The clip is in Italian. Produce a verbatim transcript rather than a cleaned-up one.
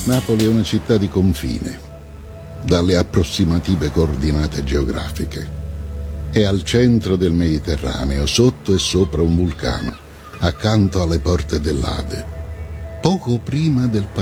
Napoli è una città di confine, dalle approssimative coordinate geografiche. È al centro del Mediterraneo, sotto e sopra un vulcano, accanto alle porte dell'Ade. Poco prima del